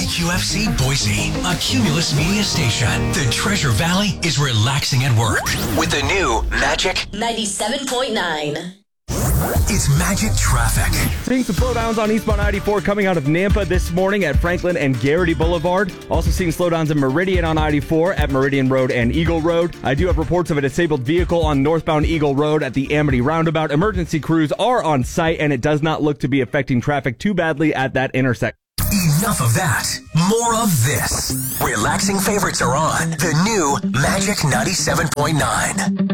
KQFC Boise, a Cumulus Media station. The Treasure Valley is relaxing at work with the new Magic 97.9. It's Magic Traffic. Seeing some slowdowns on eastbound 94 coming out of Nampa this morning at Franklin and Garrity Boulevard. Also seeing slowdowns in Meridian on 94 at Meridian Road and Eagle Road. I do have reports of a disabled vehicle on northbound Eagle Road at the Amity Roundabout. Emergency crews are on site, and it does not look to be affecting traffic too badly at that intersection. Enough of that. More of this. Relaxing favorites are on the new Magic 97.9.